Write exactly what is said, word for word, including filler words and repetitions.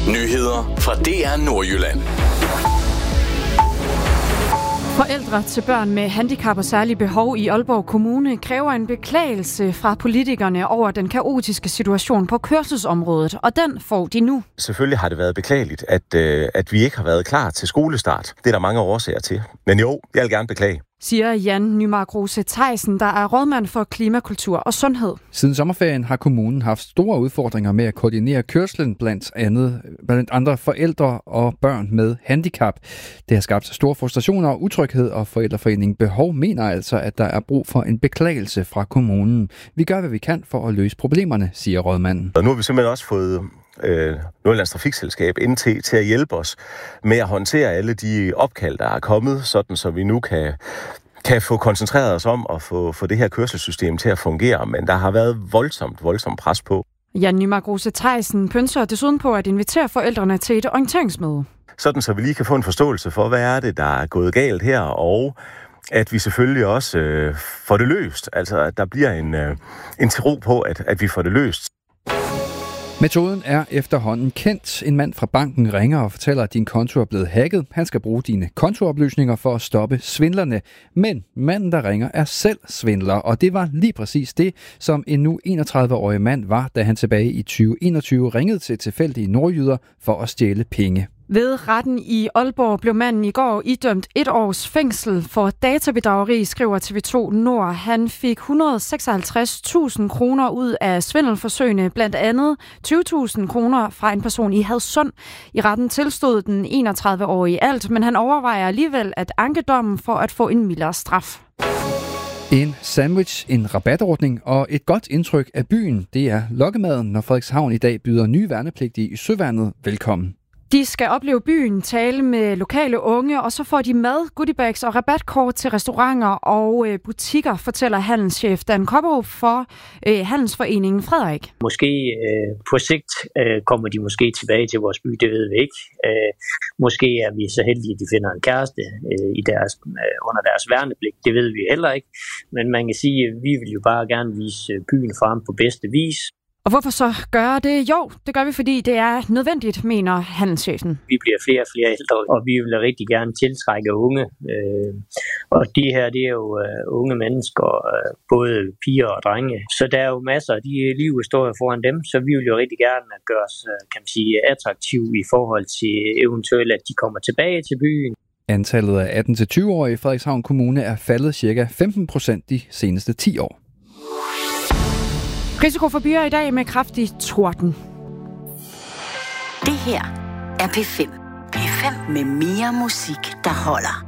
Nyheder fra D R Nordjylland. Forældre til børn med handicap og særlige behov i Aalborg Kommune kræver en beklagelse fra politikerne over den kaotiske situation på kørselsområdet, og den får de nu. Selvfølgelig har det været beklageligt, at, øh, at vi ikke har været klar til skolestart. Det er der mange årsager til. Men jo, jeg vil gerne beklage. Siger Jan Nymark Rose Theisen, der er rådmand for klimakultur og sundhed. Siden sommerferien har kommunen haft store udfordringer med at koordinere kørslen blandt andet blandt andre forældre og børn med handicap. Det har skabt store frustrationer og utryghed, og Forældreforeningen Behov mener altså, at der er brug for en beklagelse fra kommunen. Vi gør, hvad vi kan for at løse problemerne, siger rådmanden. Og nu har vi simpelthen også fået øh, Nordjyllands Trafikselskab N T til at hjælpe os med at håndtere alle de opkald, der er kommet, sådan så vi nu kan kan få koncentreret os om at få, få det her kørselssystem til at fungere, men der har været voldsomt, voldsomt pres på. Jan Nymark Rose Theisen pønser desuden på at invitere forældrene til et orienteringsmøde. Sådan så vi lige kan få en forståelse for, hvad er det, der er gået galt her, og at vi selvfølgelig også øh, får det løst. Altså, at der bliver en, øh, en tro på, at, at vi får det løst. Metoden er efterhånden kendt. En mand fra banken ringer og fortæller, at din konto er blevet hacket. Han skal bruge dine kontooplysninger for at stoppe svindlerne. Men manden, der ringer, er selv svindler, og det var lige præcis det, som en nu enogtredive-årig mand var, da han tilbage i tyve enogtyve ringede til tilfældige nordjyder for at stjæle penge. Ved retten i Aalborg blev manden i går idømt et års fængsel for databedrageri, skriver T V to Nord. Han fik et hundrede og seksoghalvtreds tusind kroner ud af svindelforsøgene, blandt andet tyve tusind kroner fra en person i Hadsund. I retten tilstod den enogtredive-årige alt, men han overvejer alligevel at anke dommen for at få en mildere straf. En sandwich, en rabatordning og et godt indtryk af byen, det er lokkemaden, når Frederikshavn i dag byder nye værnepligtige i Søværnet velkommen. De skal opleve byen, tale med lokale unge, og så får de mad, goodiebags og rabatkort til restauranter og øh, butikker, fortæller handelschef Dan Kopperup for øh, Handelsforeningen Frederik. Måske øh, på sigt øh, kommer de måske tilbage til vores by, det ved vi ikke. Øh, måske er vi så heldige, at de finder en kæreste øh, i deres, øh, under deres værnepligt, det ved vi heller ikke. Men man kan sige, at vi vil jo bare gerne vise byen frem på bedste vis. Og hvorfor så gøre det? Jo, det gør vi, fordi det er nødvendigt, mener handelschefen. Vi bliver flere og flere ældre, og vi vil rigtig gerne tiltrække unge. Og de her, det er jo unge mennesker, både piger og drenge. Så der er jo masser af de livshistorier foran dem, så vi vil jo rigtig gerne gøre os, kan man sige, attraktive i forhold til eventuelt, at de kommer tilbage til byen. Antallet af atten til tyve-årige i Frederikshavn Kommune er faldet ca. femten procent de seneste ti år. Risiko for byer i dag med kraftig torden. Det her er P fem. P fem med mere musik, der holder.